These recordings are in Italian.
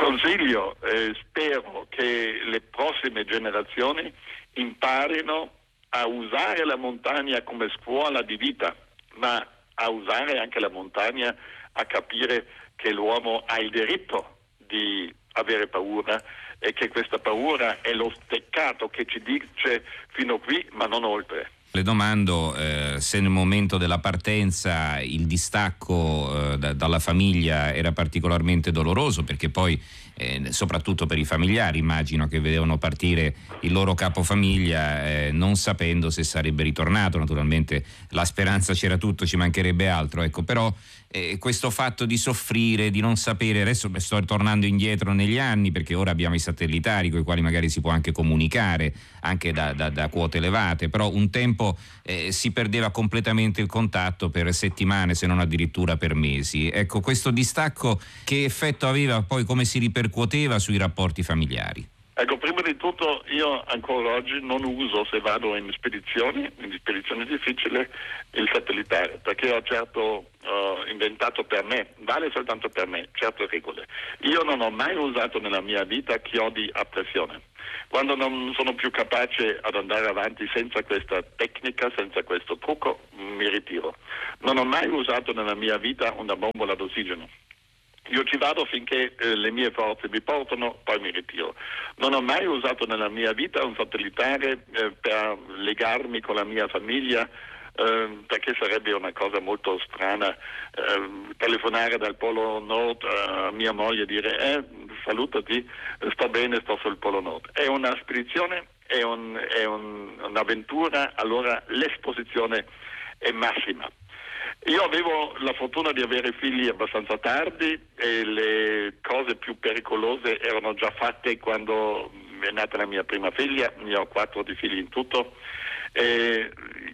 consiglio, spero che le prossime generazioni imparino a usare la montagna come scuola di vita, ma a usare anche la montagna a capire che l'uomo ha il diritto di avere paura e che questa paura è lo steccato che ci dice fino qui ma non oltre. Le domando se nel momento della partenza il distacco dalla famiglia era particolarmente doloroso, perché poi soprattutto per i familiari immagino che vedevano partire il loro capofamiglia non sapendo se sarebbe ritornato. Naturalmente la speranza c'era, tutto, ci mancherebbe altro, ecco, però questo fatto di soffrire, di non sapere, adesso sto tornando indietro negli anni perché ora abbiamo i satellitari con i quali magari si può anche comunicare anche da quote elevate, però un tempo si perdeva completamente il contatto per settimane, se non addirittura per mesi. Ecco, questo distacco che effetto aveva poi, come si ripercuoteva sui rapporti familiari? Ecco, prima di tutto io ancora oggi non uso, se vado in spedizioni difficili, il satellitare, perché ho certo inventato per me, vale soltanto per me, certe regole. Io non ho mai usato nella mia vita chiodi a pressione. Quando non sono più capace ad andare avanti senza questa tecnica, senza questo trucco, mi ritiro. Non ho mai usato nella mia vita una bombola d'ossigeno. Io ci vado finché le mie forze mi portano, poi mi ritiro. Non ho mai usato nella mia vita un satellitare per legarmi con la mia famiglia, perché sarebbe una cosa molto strana telefonare dal Polo Nord a mia moglie e dire salutati, sto bene, sto sul Polo Nord. È una spedizione, è un'avventura, allora l'esposizione è massima. Io avevo la fortuna di avere figli abbastanza tardi e le cose più pericolose erano già fatte quando è nata la mia prima figlia. Ne ho 4 di figli in tutto. C'è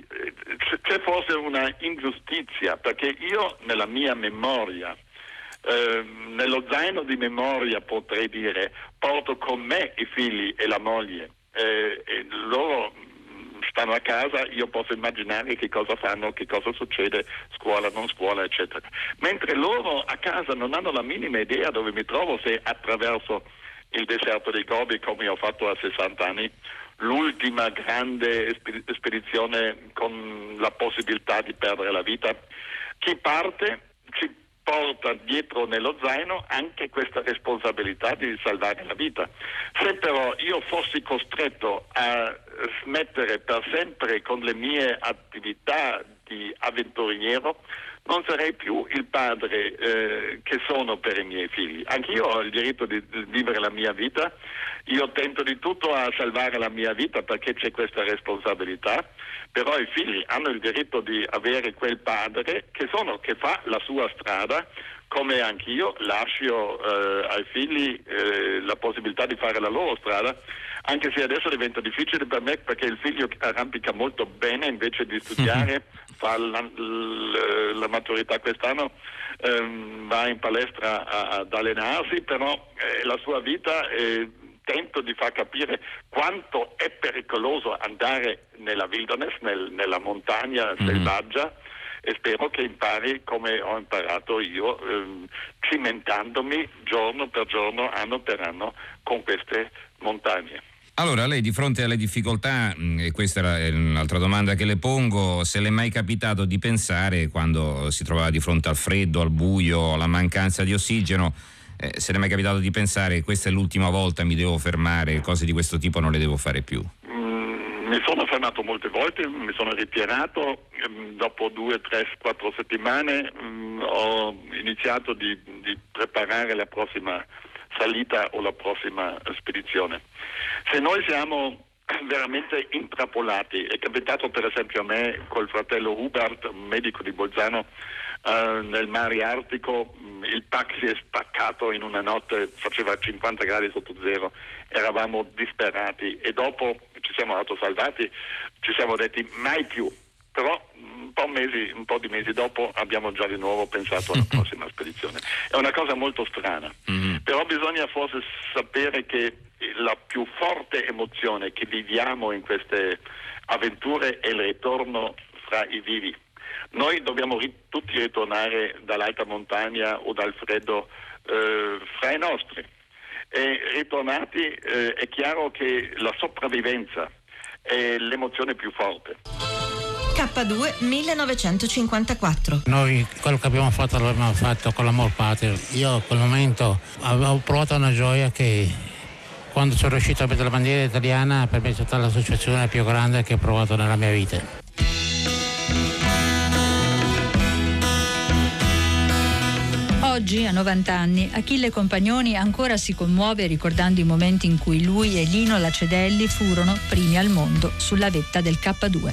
forse una ingiustizia, perché io nella mia memoria, nello zaino di memoria potrei dire, porto con me i figli e la moglie, e loro stanno a casa, io posso immaginare che cosa fanno, che cosa succede, scuola, non scuola, eccetera. Mentre loro a casa non hanno la minima idea dove mi trovo, se attraverso il deserto dei Gobi, come ho fatto a 60 anni, l'ultima grande spedizione con la possibilità di perdere la vita. Chi parte ci porta dietro nello zaino anche questa responsabilità di salvare la vita. Se però io fossi costretto a smettere per sempre con le mie attività di avventuriero, non sarei più il padre che sono per i miei figli. Anch'io ho il diritto di vivere la mia vita, io tento di tutto a salvare la mia vita perché c'è questa responsabilità, però i figli hanno il diritto di avere quel padre che fa la sua strada, come anch'io lascio ai figli la possibilità di fare la loro strada, anche se adesso diventa difficile per me perché il figlio arrampica molto bene, invece di studiare fa la maturità quest'anno, va in palestra ad allenarsi, però la sua vita tento di far capire quanto è pericoloso andare nella wilderness, nella montagna selvaggia, e spero che impari come ho imparato io, cimentandomi giorno per giorno, anno per anno con queste montagne. Allora, lei di fronte alle difficoltà, e questa era un'altra domanda che le pongo, se le è mai capitato di pensare, quando si trovava di fronte al freddo, al buio, alla mancanza di ossigeno, se le è mai capitato di pensare questa è l'ultima volta, mi devo fermare, cose di questo tipo non le devo fare più? Mi sono fermato molte volte, mi sono ritirato, dopo 2, 3, 4 settimane ho iniziato di preparare la prossima salita o la prossima spedizione. Se noi siamo veramente intrappolati, è capitato per esempio a me col fratello Hubert, un medico di Bolzano, nel mare Artico, il pack si è spaccato in una notte, faceva 50 gradi sotto zero, eravamo disperati e dopo ci siamo autosalvati, ci siamo detti mai più, però un po' di mesi dopo abbiamo già di nuovo pensato alla prossima spedizione. È una cosa molto strana, però bisogna forse sapere che la più forte emozione che viviamo in queste avventure è il ritorno fra i vivi. Noi dobbiamo tutti ritornare dall'alta montagna o dal freddo fra i nostri. E ritornati è chiaro che la sopravvivenza è l'emozione più forte. K2 1954. Noi quello che abbiamo fatto l'abbiamo fatto con l'amor patrio. Io a quel momento avevo provato una gioia che quando sono riuscito a vedere la bandiera italiana per me è stata la soddisfazione più grande che ho provato nella mia vita. Oggi, a 90 anni, Achille Compagnoni ancora si commuove ricordando i momenti in cui lui e Lino Lacedelli furono primi al mondo sulla vetta del K2.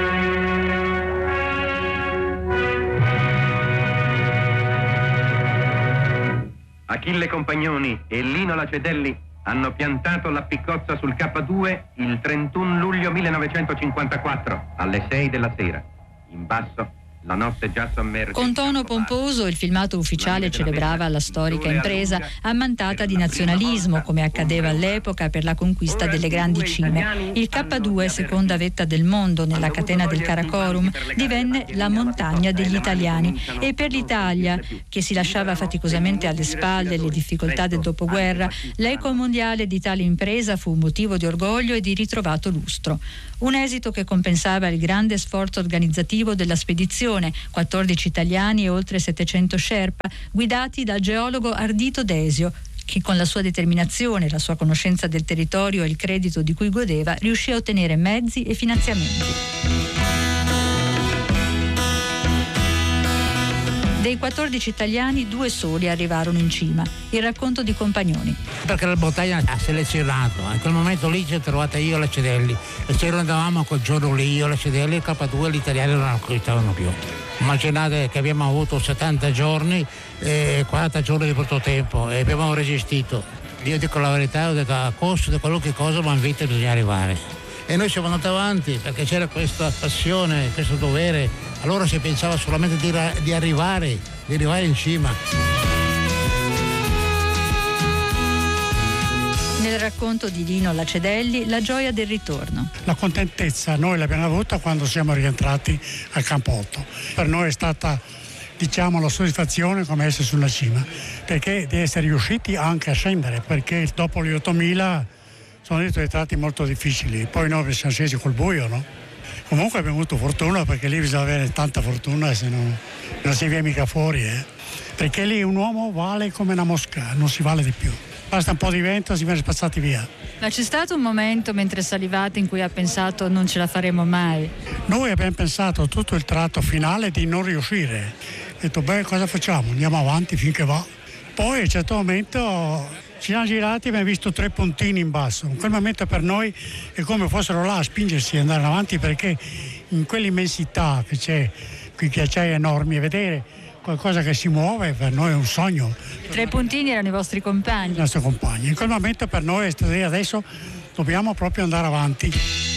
Achille Compagnoni e Lino Lacedelli hanno piantato la piccozza sul K2 il 31 luglio 1954 alle 6 della sera. In basso la notte già sommerge. Con tono pomposo il filmato ufficiale celebrava la storica impresa ammantata di nazionalismo, come accadeva all'epoca per la conquista delle grandi cime. Il K2, seconda vetta del mondo nella catena del Karakorum, divenne la montagna degli italiani, e per l'Italia, che si lasciava faticosamente alle spalle le difficoltà del dopoguerra, l'eco mondiale di tale impresa fu motivo di orgoglio e di ritrovato lustro. Un esito che compensava il grande sforzo organizzativo della spedizione, 14 italiani e oltre 700 Sherpa, guidati dal geologo Ardito Desio, che con la sua determinazione, la sua conoscenza del territorio e il credito di cui godeva, riuscì a ottenere mezzi e finanziamenti. Dei 14 italiani, 2 soli arrivarono in cima. Il racconto di Compagnoni. Perché la montagna ha selezionato. In quel momento lì ci ho trovata io e Lacedelli. E se andavamo quel giorno lì, io, Lacedelli e il K2, gli italiani non acquistavano più. Immaginate che abbiamo avuto 70 giorni e 40 giorni di brutto tempo e abbiamo resistito. Io dico la verità, ho detto a costo di qualunque cosa, ma in vita bisogna arrivare. E noi siamo andati avanti perché c'era questa passione, questo dovere. Allora si pensava solamente di arrivare in cima. Nel racconto di Lino Lacedelli, la gioia del ritorno. La contentezza noi l'abbiamo avuta quando siamo rientrati al Campo 8. Per noi è stata, la soddisfazione come essere sulla cima, perché di essere riusciti anche a scendere, perché dopo gli 8000 sono dei tratti molto difficili. Poi noi siamo scesi col buio, no? Comunque abbiamo avuto fortuna, perché lì bisogna avere tanta fortuna, se no non si viene mica fuori, perché lì un uomo vale come una mosca, non si vale di più. Basta un po' di vento, si viene spazzati via. Ma c'è stato un momento mentre salivate in cui ha pensato non ce la faremo mai? Noi abbiamo pensato tutto il tratto finale di non riuscire. Ho detto, cosa facciamo? Andiamo avanti finché va. Poi a un certo momento ci siamo girati e abbiamo visto 3 puntini in basso. In quel momento per noi è come fossero là a spingersi e andare avanti, perché in quell'immensità che c'è, quei ghiacciai enormi, e vedere qualcosa che si muove per noi è un sogno. 3 puntini erano i vostri compagni? I nostri compagni. In quel momento per noi è stato, adesso dobbiamo proprio andare avanti.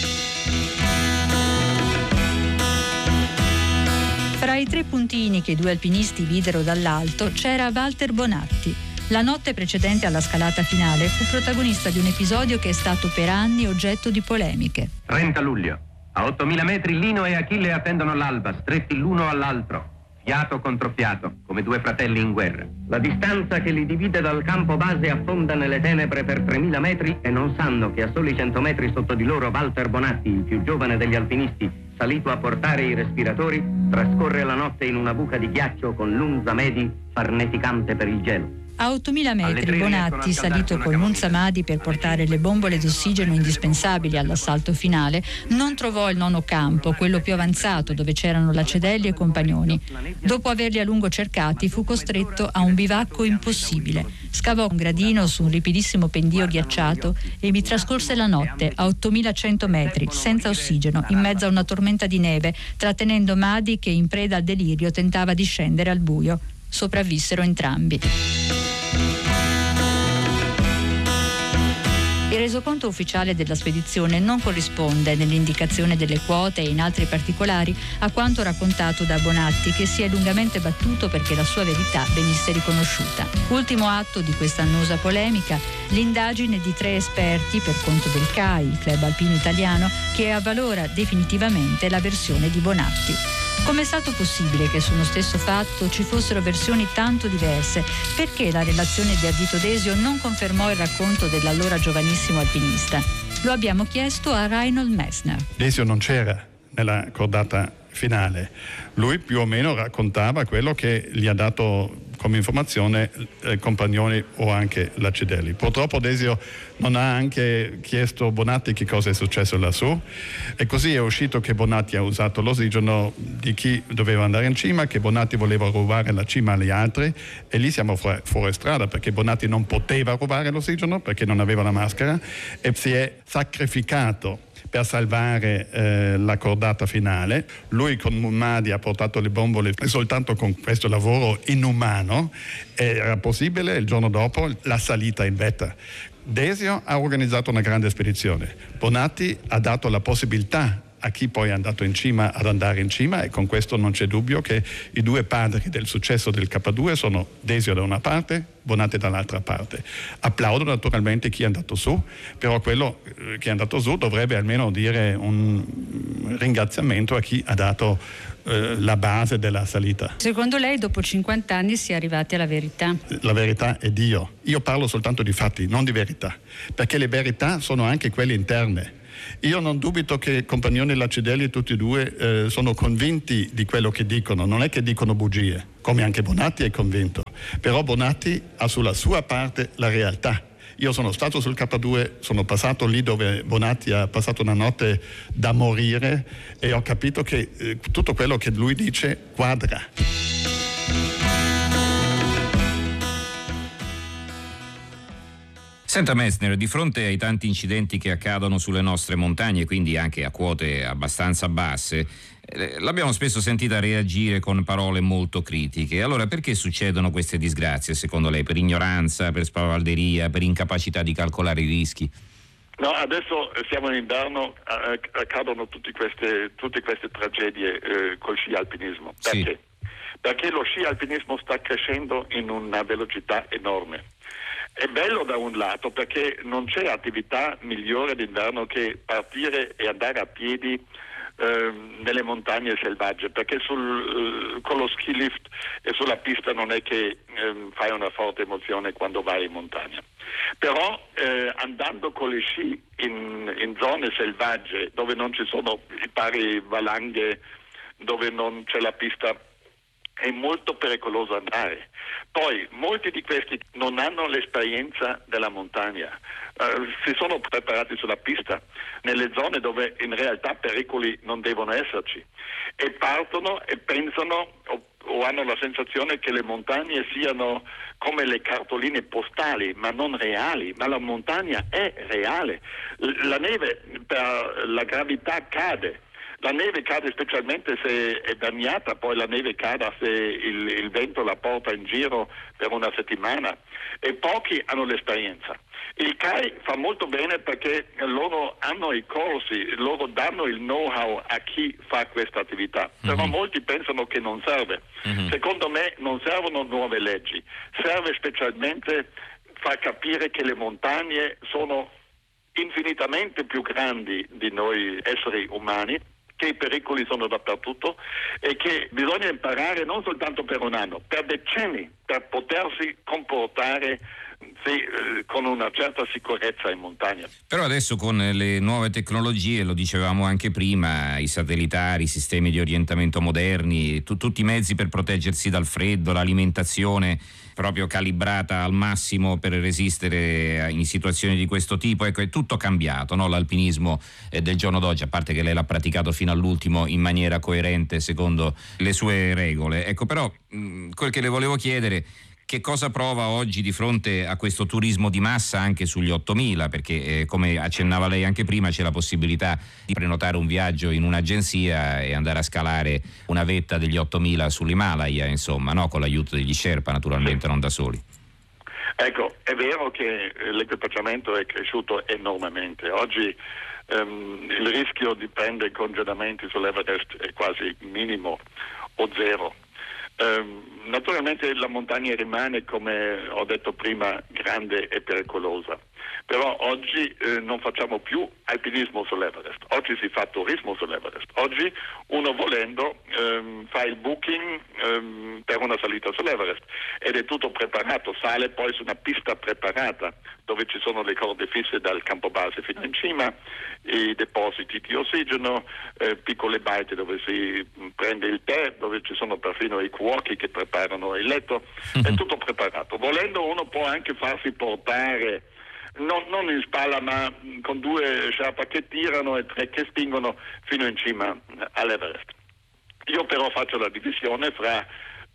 Fra i 3 puntini che i 2 alpinisti videro dall'alto c'era Walter Bonatti. La notte precedente alla scalata finale fu protagonista di un episodio che è stato per anni oggetto di polemiche. 30 luglio. A 8.000 metri Lino e Achille attendono l'alba, stretti l'uno all'altro, fiato contro fiato, come 2 fratelli in guerra. La distanza che li divide dal campo base affonda nelle tenebre per 3.000 metri e non sanno che a soli 100 metri sotto di loro Walter Bonatti, il più giovane degli alpinisti, salito a portare i respiratori, trascorre la notte in una buca di ghiaccio con l'unza medi farneticante per il gelo. A 8.000 metri Bonatti, salito col Munzamadi per portare le bombole d'ossigeno indispensabili all'assalto finale, non trovò il 9° campo, quello più avanzato, dove c'erano Lacedelli e Compagnoni. Dopo averli a lungo cercati, fu costretto a un bivacco impossibile. Scavò un gradino su un ripidissimo pendio ghiacciato e vi trascorse la notte a 8.100 metri, senza ossigeno, in mezzo a una tormenta di neve, trattenendo Madi che, in preda al delirio, tentava di scendere al buio. Sopravvissero entrambi. Il resoconto ufficiale della spedizione non corrisponde, nell'indicazione delle quote e in altri particolari, a quanto raccontato da Bonatti, che si è lungamente battuto perché la sua verità venisse riconosciuta. Ultimo atto di questa annosa polemica, l'indagine di 3 esperti per conto del CAI, il Club Alpino Italiano, che avvalora definitivamente la versione di Bonatti. Come è stato possibile che su uno stesso fatto ci fossero versioni tanto diverse? Perché la relazione di Ardito Desio non confermò il racconto dell'allora giovanissimo alpinista? Lo abbiamo chiesto a Reinhold Messner. Desio non c'era nella cordata finale. Lui più o meno raccontava quello che gli ha dato come informazione Compagnoni o anche Lacedelli. Purtroppo Desio non ha anche chiesto Bonatti che cosa è successo lassù, e così è uscito che Bonatti ha usato l'ossigeno di chi doveva andare in cima, che Bonatti voleva rubare la cima agli altri, e lì siamo fuori strada, perché Bonatti non poteva rubare l'ossigeno perché non aveva la maschera e si è sacrificato per salvare la cordata finale. Lui con Mummadi ha portato le bombole, e soltanto con questo lavoro inumano era possibile il giorno dopo la salita in vetta. Desio ha organizzato una grande spedizione, Bonatti ha dato la possibilità a chi poi è andato in cima ad andare in cima, e con questo non c'è dubbio che i due padri del successo del K2 sono Desio da una parte, Bonatti dall'altra parte. Applaudo naturalmente chi è andato su, però quello che è andato su dovrebbe almeno dire un ringraziamento a chi ha dato la base della salita. Secondo lei dopo 50 anni si è arrivati alla verità? La verità è Dio. Io parlo soltanto di fatti, non di verità, perché le verità sono anche quelle interne. Io non dubito che Compagnoni e Lacedelli tutti e due sono convinti di quello che dicono, non è che dicono bugie, come anche Bonatti è convinto, però Bonatti ha sulla sua parte la realtà. Io sono stato sul K2, sono passato lì dove Bonatti ha passato una notte da morire, e ho capito che tutto quello che lui dice quadra. Senta Messner, di fronte ai tanti incidenti che accadono sulle nostre montagne, quindi anche a quote abbastanza basse, l'abbiamo spesso sentita reagire con parole molto critiche. Allora, perché succedono queste disgrazie secondo lei? Per ignoranza, per spavalderia, per incapacità di calcolare i rischi? No, adesso siamo in inverno, accadono tutte queste tragedie col sci alpinismo. Perché? Sì. Perché lo sci alpinismo sta crescendo in una velocità enorme. È bello da un lato perché non c'è attività migliore d'inverno che partire e andare a piedi nelle montagne selvagge, perché con lo ski lift e sulla pista non è che fai una forte emozione quando vai in montagna. Però andando con le sci in zone selvagge dove non ci sono i pari valanghe, dove non c'è la pista, è molto pericoloso andare. Poi molti di questi non hanno l'esperienza della montagna, si sono preparati sulla pista nelle zone dove in realtà pericoli non devono esserci, e partono e pensano o hanno la sensazione che le montagne siano come le cartoline postali, ma non reali. Ma la montagna è reale. La neve per la gravità cade. La neve cade specialmente se è bagnata, poi la neve cade se il vento la porta in giro per una settimana, e pochi hanno l'esperienza. Il CAI fa molto bene perché loro hanno i corsi, loro danno il know-how a chi fa questa attività, però molti pensano che non serve. Secondo me non servono nuove leggi, serve specialmente far capire che le montagne sono infinitamente più grandi di noi esseri umani, che i pericoli sono dappertutto e che bisogna imparare non soltanto per un anno, per decenni, per potersi comportare con una certa sicurezza in montagna. Però adesso con le nuove tecnologie, lo dicevamo anche prima, i satellitari, i sistemi di orientamento moderni, tutti i mezzi per proteggersi dal freddo, l'alimentazione proprio calibrata al massimo per resistere in situazioni di questo tipo, ecco, è tutto cambiato, no? L'alpinismo del giorno d'oggi, a parte che lei l'ha praticato fino all'ultimo in maniera coerente secondo le sue regole, ecco, però quel che le volevo chiedere: che cosa prova oggi di fronte a questo turismo di massa anche sugli 8.000? Perché come accennava lei anche prima, c'è la possibilità di prenotare un viaggio in un'agenzia e andare a scalare una vetta degli 8.000 sull'Himalaya, insomma, no? Con l'aiuto degli Sherpa, naturalmente, non da soli. Ecco, è vero che l'equipaggiamento è cresciuto enormemente. Oggi il rischio di prendere congelamenti sull'Everest è quasi minimo o zero. Naturalmente la montagna rimane, come ho detto prima, grande e pericolosa. però oggi non facciamo più alpinismo sull'Everest, oggi si fa turismo sull'Everest, oggi uno volendo fa il booking per una salita sull'Everest ed è tutto preparato, sale poi su una pista preparata dove ci sono le corde fisse dal campo base fino in cima, i depositi di ossigeno, piccole baite dove si prende il tè, dove ci sono perfino i cuochi che preparano il letto, è tutto preparato. Volendo uno può anche farsi portare, non in spalla ma con 2 sciarpa che tirano e 3 che spingono fino in cima all'Everest. Io però faccio la divisione fra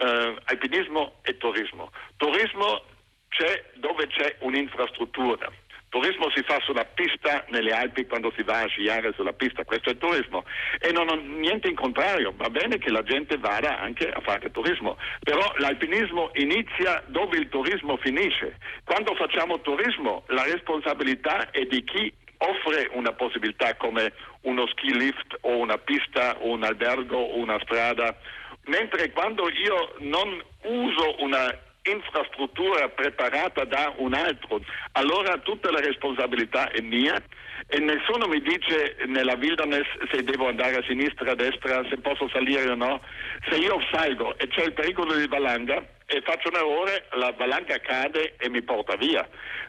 alpinismo e turismo. Turismo c'è dove c'è un'infrastruttura. Turismo si fa sulla pista nelle Alpi quando si va a sciare sulla pista, questo è turismo e non ho niente in contrario, va bene che la gente vada anche a fare turismo, però l'alpinismo inizia dove il turismo finisce. Quando facciamo turismo la responsabilità è di chi offre una possibilità come uno ski lift o una pista o un albergo o una strada, mentre quando io non uso una infrastruttura preparata da un altro, allora tutta la responsabilità è mia e nessuno mi dice nella wilderness se devo andare a sinistra, a destra, se posso salire o no. Se io salgo e c'è il pericolo di valanga e faccio un errore, la valanga cade e mi porta via.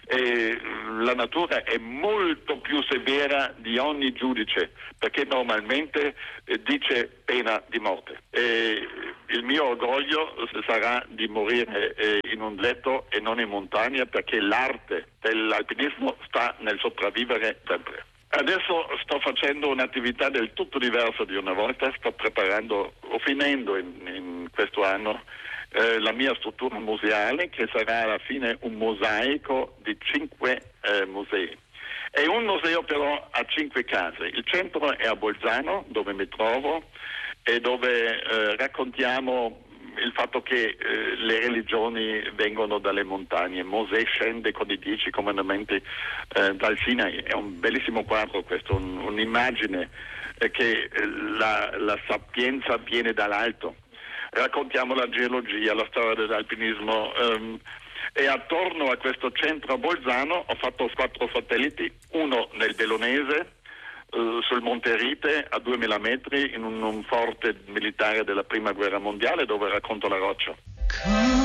E la natura è molto più severa di ogni giudice perché normalmente dice pena di morte. E il mio orgoglio sarà di morire in un letto e non in montagna perché l'arte dell'alpinismo sta nel sopravvivere sempre. Adesso sto facendo un'attività del tutto diversa di una volta, sto preparando o finendo in questo anno la mia struttura museale che sarà alla fine un mosaico di 5 musei. È un museo però a 5 case. Il centro è a Bolzano dove mi trovo e dove raccontiamo il fatto che le religioni vengono dalle montagne. Mosè scende con i 10 comandamenti dal Sinai. È un bellissimo quadro questo, un'immagine che la sapienza viene dall'alto. Raccontiamo la geologia, la storia dell'alpinismo e attorno a questo centro a Bolzano ho fatto 4 satelliti, uno nel Bellunese, sul Monte Rite a 2000 metri in un forte militare della prima guerra mondiale dove racconto la roccia.